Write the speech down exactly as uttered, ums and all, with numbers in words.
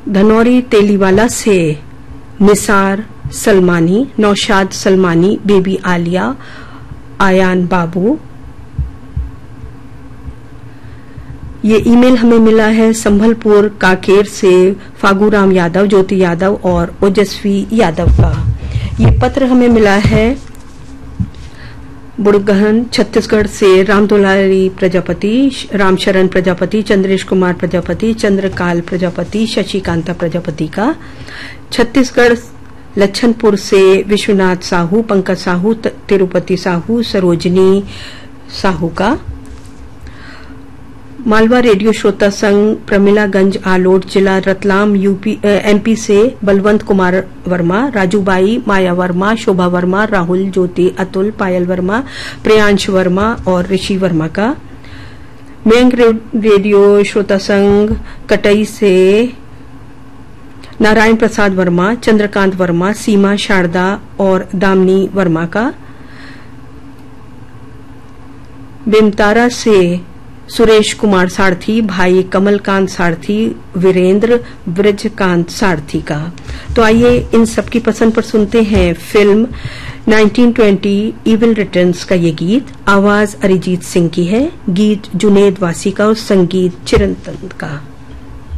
धनौरी तेलीवाला से निसार सलमानी, नौशाद सलमानी, बेबी आलिया, आयान बाबू। ये ईमेल हमें मिला है संभलपुर काकेर से फागूराम यादव, ज्योति यादव और ओजस्वी यादव का। ये पत्र हमें मिला है बुड़गहन छत्तीसगढ़ से रामदुलारी प्रजापति, रामशरण प्रजापति, चंद्रेश कुमार प्रजापति, चंद्रकाल प्रजापति, शशिकांता प्रजापति का। छत्तीसगढ़ लच्छनपुर से विश्वनाथ साहू, पंकज साहू, तिरुपति साहू, सरोजनी साहू का। मालवा रेडियो श्रोता संघ प्रमिलागंज आलोट जिला रतलाम यूपी एमपी से बलवंत कुमार वर्मा, राजूबाई, माया वर्मा, शोभा वर्मा, राहुल, ज्योति, अतुल, पायल वर्मा, प्रियांश वर्मा और ऋषि वर्मा का। मेंग रेडियो श्रोता संघ कटई से नारायण प्रसाद वर्मा, चंद्रकांत वर्मा, सीमा शारदा और दामनी वर्मा का। बेमतारा से सुरेश कुमार सारथी, भाई कमलकांत सारथी, वीरेंद्र, ब्रजकांत सारथी का। तो आइए इन सबकी पसंद पर सुनते हैं film nineteen twenty evil returns का ये गीत। आवाज अरिजीत सिंह की है, गीत जुनेद वासी का और संगीत चिरंतन का।